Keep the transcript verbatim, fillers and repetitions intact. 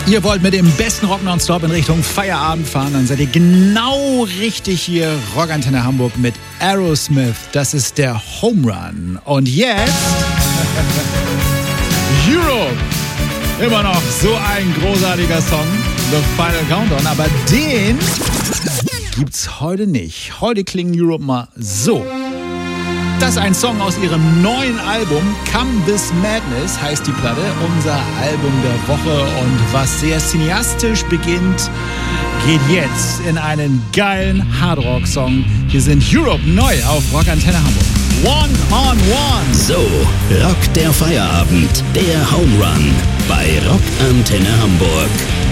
Ihr wollt mit dem besten Rock nonstop in Richtung Feierabend fahren, dann seid ihr genau richtig hier. Rockantenne Hamburg mit Aerosmith. Das ist der Home Run. Und jetzt Europe. Immer noch so ein großartiger Song, The Final Countdown. Aber den gibt's heute nicht. Heute klingen Europe mal so. Das ist ein Song aus ihrem neuen Album, Come This Madness heißt die Platte, unser Album der Woche. Und was sehr cineastisch beginnt, geht jetzt in einen geilen Hardrock-Song. Hier sind Europe neu auf Rockantenne Hamburg. One on One. So, Rock der Feierabend, der Home Run bei Rockantenne Hamburg.